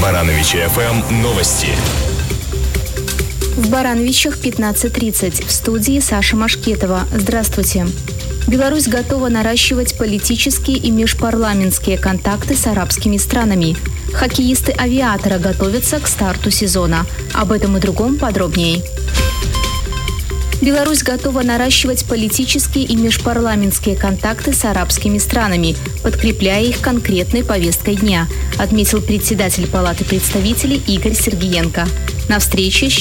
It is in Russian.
Барановичи ФМ новости. В Барановичах 15:30. В студии Саша Машкетова. Здравствуйте. Беларусь готова наращивать политические и межпарламентские контакты с арабскими странами. Хоккеисты «Авиатора» готовятся к старту сезона. Об этом и другом подробнее. Беларусь готова наращивать политические и межпарламентские контакты с арабскими странами, подкрепляя их конкретной повесткой дня, отметил председатель Палаты представителей Игорь Сергиенко. На встрече с